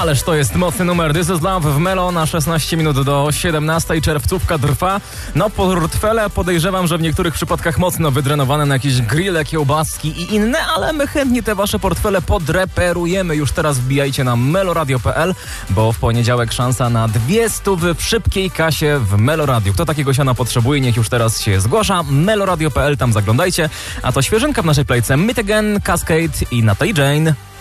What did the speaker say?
Ależ to jest mocny numer. This is Love w Melo na 16 minut do 17. Czerwcówka trwa. No portfele podejrzewam, że w niektórych przypadkach mocno wydrenowane na jakieś grille, kiełbaski i inne, ale my chętnie te wasze portfele podreperujemy. Już teraz wbijajcie na meloradio.pl, bo w poniedziałek szansa na 200 w szybkiej kasie w Meloradiu. Kto takiego siana potrzebuje, niech już teraz się zgłasza. meloradio.pl, tam zaglądajcie. A to świeżynka w naszej playce Meet Again, Cascade i Natalie Jane.